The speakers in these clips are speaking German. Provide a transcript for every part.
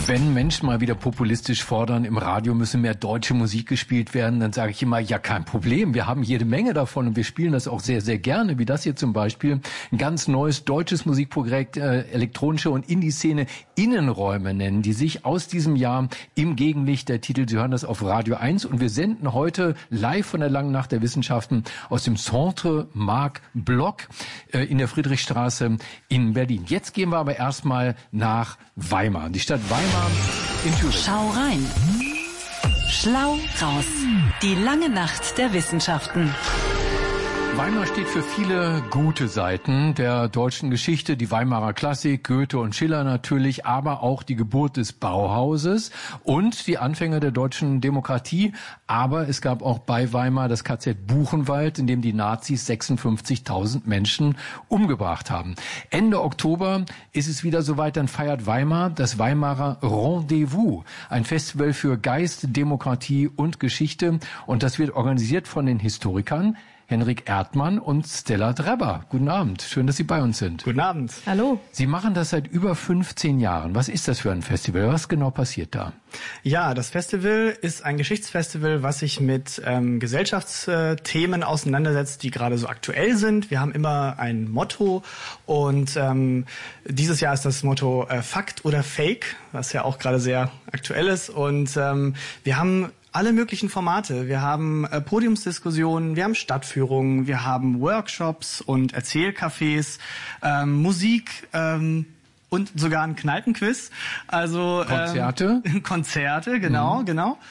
Wenn Menschen mal wieder populistisch fordern, im Radio müsse mehr deutsche Musik gespielt werden, dann sage ich immer, ja, kein Problem. Wir haben jede Menge davon und wir spielen das auch sehr, sehr gerne, wie das hier zum Beispiel. Ein ganz neues deutsches Musikprojekt, elektronische und Indie-Szene Innenräume nennen, die sich aus diesem Jahr im Gegenlicht, der Titel, Sie hören das auf Radio 1 und wir senden heute live von der Langen Nacht der Wissenschaften aus dem Centre Marc Bloch in der Friedrichstraße in Berlin. Jetzt gehen wir aber erstmal nach Weimar. Die Stadt Weimar in Thüringen. Schau rein. Schlau raus. Die lange Nacht der Wissenschaften. Weimar steht für viele gute Seiten der deutschen Geschichte, die Weimarer Klassik, Goethe und Schiller natürlich, aber auch die Geburt des Bauhauses und die Anfänge der deutschen Demokratie. Aber es gab auch bei Weimar das KZ Buchenwald, in dem die Nazis 56.000 Menschen umgebracht haben. Ende Oktober ist es wieder soweit, dann feiert Weimar das Weimarer Rendezvous, ein Festival für Geist, Demokratie und Geschichte. Und das wird organisiert von den Historikern Henrik Erdmann und Stella Drebber. Guten Abend, schön, dass Sie bei uns sind. Guten Abend. Hallo. Sie machen das seit über 15 Jahren. Was ist das für ein Festival? Was genau passiert da? Ja, das Festival ist ein Geschichtsfestival, was sich mit Gesellschaftsthemen auseinandersetzt, die gerade so aktuell sind. Wir haben immer ein Motto und dieses Jahr ist das Motto Fakt oder Fake, was ja auch gerade sehr aktuell ist. Und wir haben alle möglichen Formate. Wir haben Podiumsdiskussionen, wir haben Stadtführungen, wir haben Workshops und Erzählcafés, Musik und sogar ein Kneipenquiz. Also Konzerte? Konzerte, genau.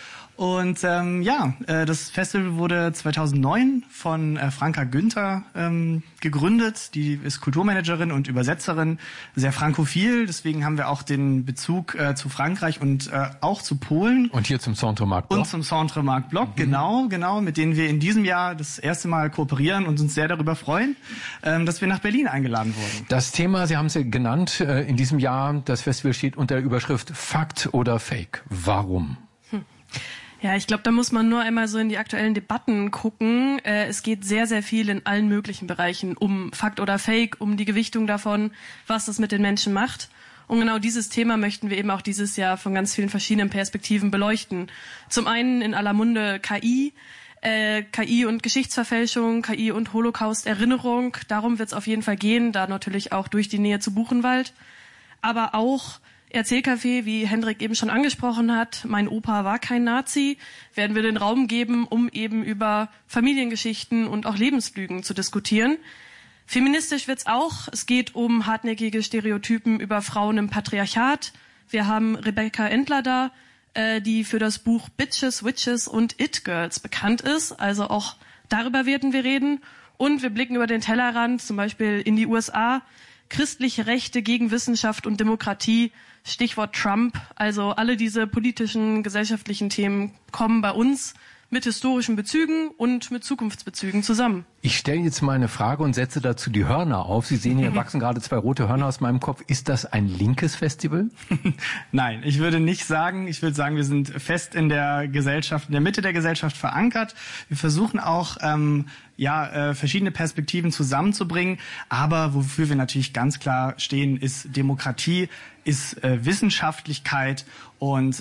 Und das Festival wurde 2009 von Franka Günther gegründet. Die ist Kulturmanagerin und Übersetzerin, sehr frankophil. Deswegen haben wir auch den Bezug zu Frankreich und auch zu Polen. Und hier zum Centre Marc Bloch. Und zum Centre Marc Bloch, genau, mit denen wir in diesem Jahr das erste Mal kooperieren und uns sehr darüber freuen, dass wir nach Berlin eingeladen wurden. Das Thema, Sie haben es ja genannt, in diesem Jahr, das Festival steht unter der Überschrift Fakt oder Fake. Warum? Ja, ich glaube, da muss man nur einmal so in die aktuellen Debatten gucken. Es geht sehr, sehr viel in allen möglichen Bereichen um Fakt oder Fake, um die Gewichtung davon, was das mit den Menschen macht. Und genau dieses Thema möchten wir eben auch dieses Jahr von ganz vielen verschiedenen Perspektiven beleuchten. Zum einen in aller Munde KI und Geschichtsverfälschung, KI und Holocaust-Erinnerung. Darum wird es auf jeden Fall gehen, da natürlich auch durch die Nähe zu Buchenwald. Aber auch Erzählcafé, wie Hendrik eben schon angesprochen hat, mein Opa war kein Nazi, werden wir den Raum geben, um eben über Familiengeschichten und auch Lebenslügen zu diskutieren. Feministisch wird's auch. Es geht um hartnäckige Stereotypen über Frauen im Patriarchat. Wir haben Rebecca Endler da, die für das Buch Bitches, Witches und It Girls bekannt ist. Also auch darüber werden wir reden. Und wir blicken über den Tellerrand, zum Beispiel in die USA. Christliche Rechte gegen Wissenschaft und Demokratie, Stichwort Trump. Also alle diese politischen, gesellschaftlichen Themen kommen bei uns mit historischen Bezügen und mit Zukunftsbezügen zusammen. Ich stelle jetzt mal eine Frage und setze dazu die Hörner auf. Sie sehen hier wachsen gerade 2 rote Hörner aus meinem Kopf. Ist das ein linkes Festival? Nein, ich würde nicht sagen. Ich würde sagen, wir sind fest in der Gesellschaft, in der Mitte der Gesellschaft verankert. Wir versuchen auch verschiedene Perspektiven zusammenzubringen. Aber wofür wir natürlich ganz klar stehen, ist Demokratie, ist Wissenschaftlichkeit und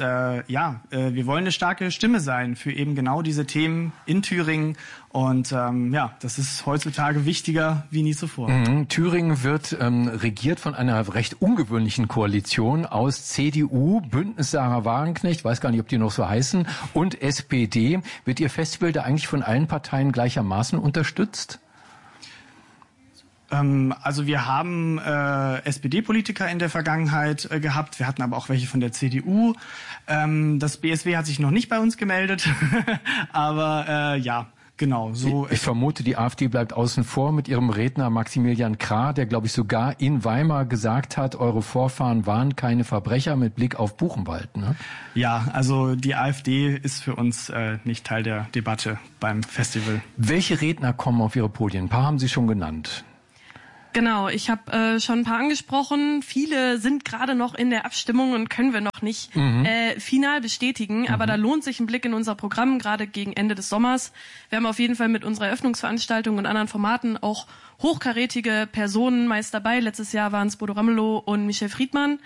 wir wollen eine starke Stimme sein für eben genau diese Themen in Thüringen. Und das ist heutzutage wichtiger wie nie zuvor. Thüringen wird regiert von einer recht ungewöhnlichen Koalition aus CDU, Bündnis Sarah Wagenknecht, weiß gar nicht, ob die noch so heißen, und SPD. Wird Ihr Festival da eigentlich von allen Parteien gleichermaßen unterstützt? Also wir haben SPD-Politiker in der Vergangenheit gehabt, wir hatten aber auch welche von der CDU. Das BSW hat sich noch nicht bei uns gemeldet, aber genau. So. Ich vermute, die AfD bleibt außen vor mit ihrem Redner Maximilian Krah, der, glaube ich, sogar in Weimar gesagt hat, eure Vorfahren waren keine Verbrecher mit Blick auf Buchenwald. Ne? Ja, also die AfD ist für uns nicht Teil der Debatte beim Festival. Welche Redner kommen auf Ihre Podien? Ein paar haben Sie schon genannt. Genau, ich habe schon ein paar angesprochen. Viele sind gerade noch in der Abstimmung und können wir noch nicht final bestätigen. Aber da lohnt sich ein Blick in unser Programm, gerade gegen Ende des Sommers. Wir haben auf jeden Fall mit unserer Eröffnungsveranstaltung und anderen Formaten auch hochkarätige Personen meist dabei. Letztes Jahr waren es Bodo Ramelow und Michel Friedmann.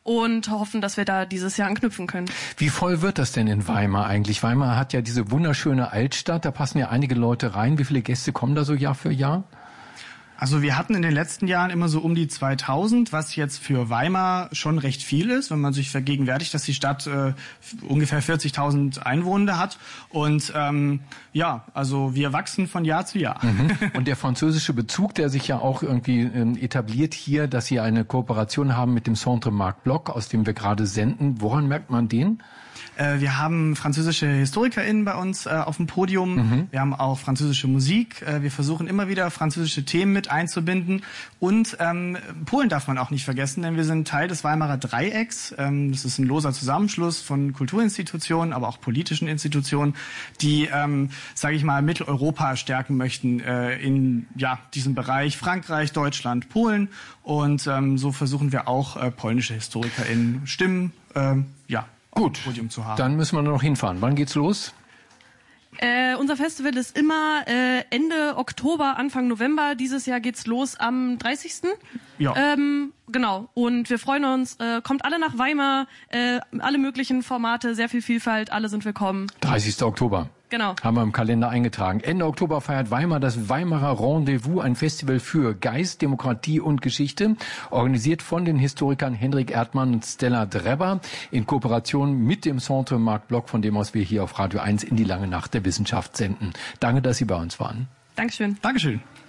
und hoffen, dass wir da dieses Jahr anknüpfen können. Wie voll wird das denn in Weimar eigentlich? Weimar hat ja diese wunderschöne Altstadt, da passen ja einige Leute rein. Wie viele Gäste kommen da so Jahr für Jahr? Also wir hatten in den letzten Jahren immer so um die 2000, was jetzt für Weimar schon recht viel ist, wenn man sich vergegenwärtigt, dass die Stadt ungefähr 40.000 Einwohner hat. Und also wir wachsen von Jahr zu Jahr. Und der französische Bezug, der sich ja auch irgendwie etabliert hier, dass Sie eine Kooperation haben mit dem Centre Marc Bloch, aus dem wir gerade senden. Woran merkt man den? Wir haben französische HistorikerInnen bei uns auf dem Podium. Wir haben auch französische Musik. Wir versuchen immer wieder französische Themen mit einzubinden. Und Polen darf man auch nicht vergessen, denn wir sind Teil des Weimarer Dreiecks. Das ist ein loser Zusammenschluss von Kulturinstitutionen, aber auch politischen Institutionen, die, sage ich mal, Mitteleuropa stärken möchten in diesem Bereich Frankreich, Deutschland, Polen. Und so versuchen wir auch polnische HistorikerInnen Stimmen, Gut, Podium zu haben. Dann müssen wir nur noch hinfahren. Wann geht's los? Unser Festival ist immer Ende Oktober, Anfang November. Dieses Jahr geht's los am 30. Ja. Genau. Und wir freuen uns. Kommt alle nach Weimar. Alle möglichen Formate, sehr viel Vielfalt. Alle sind willkommen. 30. Oktober. Genau. Haben wir im Kalender eingetragen. Ende Oktober feiert Weimar das Weimarer Rendezvous, ein Festival für Geist, Demokratie und Geschichte, organisiert von den Historikern Hendrik Erdmann und Stella Drebber in Kooperation mit dem Centre Marc Bloch, von dem aus wir hier auf Radio 1 in die lange Nacht der Wissenschaft senden. Danke, dass Sie bei uns waren. Dankeschön. Dankeschön.